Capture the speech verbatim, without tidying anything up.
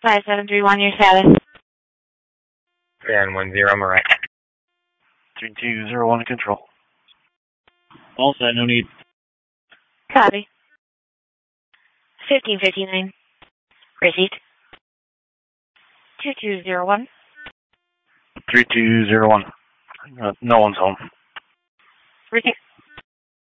five seven three one, your status. ten one zero, Marais. three two zero one, control. All set, no need. Copy. fifteen fifty-nine. Received. two two zero one. three two zero one. Uh, no one's home. Received.